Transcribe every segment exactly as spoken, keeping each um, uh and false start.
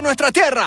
nuestra tierra.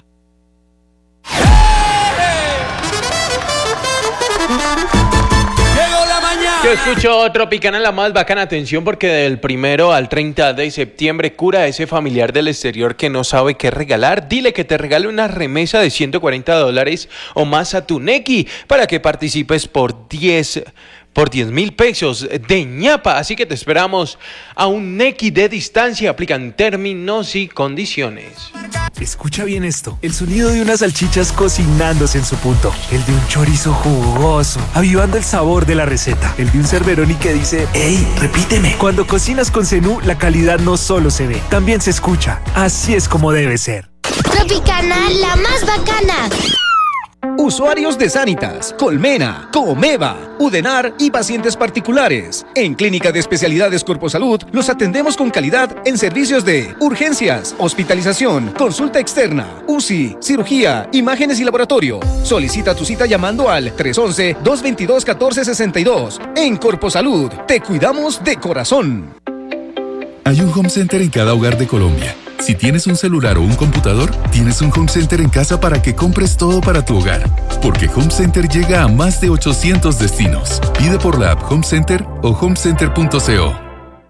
Llegó la mañana. Yo escucho Tropicana, la más bacana. Atención, porque del primero al treinta de septiembre cura a ese familiar del exterior que no sabe qué regalar. Dile que te regale una remesa de ciento cuarenta dólares o más a tu Nequi para que participes por diez por diez mil pesos de ñapa. Así que te esperamos a un Nequi de distancia. Aplican términos y condiciones. Escucha bien esto, el sonido de unas salchichas cocinándose en su punto, el de un chorizo jugoso, avivando el sabor de la receta, el de un Cerberoni que dice, ¡ey, repíteme! Cuando cocinas con Zenú, la calidad no solo se ve, también se escucha. Así es como debe ser. Tropicana, la más bacana. Usuarios de Sanitas, Colmena, Comeva, Udenar y pacientes particulares. En Clínica de Especialidades Corposalud los atendemos con calidad en servicios de urgencias, hospitalización, consulta externa, U C I, cirugía, imágenes y laboratorio. Solicita tu cita llamando al tres once, dos veintidós, catorce sesenta y dos. En Corposalud, te cuidamos de corazón. Hay un home center en cada hogar de Colombia. Si tienes un celular o un computador, tienes un home center en casa para que compres todo para tu hogar. Porque Home Center llega a más de ochocientos destinos. Pide por la app Home Center o home center punto co.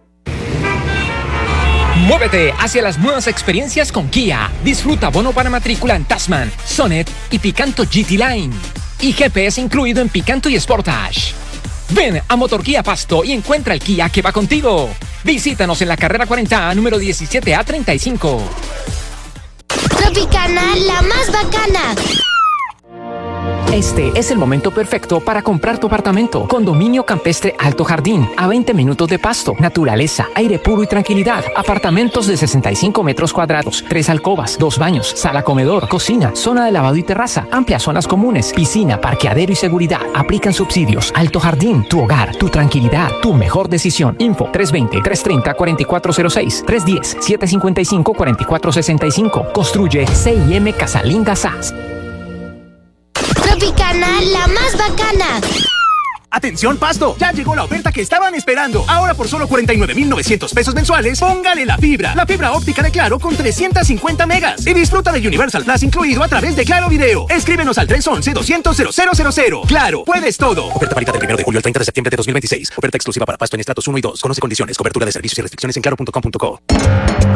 Muévete hacia las nuevas experiencias con Kia. Disfruta bono para matrícula en Tasman, Sonet y Picanto G T Line. Y G P S incluido en Picanto y Sportage. Ven a Motorguía Pasto y encuentra el Kia que va contigo. Visítanos en la carrera cuarenta A, número diecisiete A treinta y cinco. Tropicana, la más bacana. Este es el momento perfecto para comprar tu apartamento. Condominio Campestre Alto Jardín, a veinte minutos de Pasto, naturaleza, aire puro y tranquilidad. Apartamentos de sesenta y cinco metros cuadrados, tres alcobas, dos baños, sala comedor, cocina, zona de lavado y terraza, amplias zonas comunes, piscina, parqueadero y seguridad. Aplican subsidios. Alto Jardín, tu hogar, tu tranquilidad, tu mejor decisión. Info tres veinte, trescientos treinta, cuarenta y cuatro cero seis, tres diez, setecientos cincuenta y cinco, cuarenta y cuatro sesenta y cinco. Construye C I M Casalinda S A S. Tropicana, la más bacana. Atención Pasto, ya llegó la oferta que estaban esperando. Ahora por solo cuarenta y nueve mil novecientos pesos mensuales, póngale la fibra. La fibra óptica de Claro con trescientos cincuenta megas. Y disfruta de Universal Plus incluido a través de Claro Video. Escríbenos al tres once, doscientos, cero cero cero cero. Claro, puedes todo. Oferta válida del primero de julio al treinta de septiembre de dos mil veintiséis. Oferta exclusiva para Pasto en estratos uno y dos. Conoce condiciones, cobertura de servicios y restricciones en claro punto com punto co.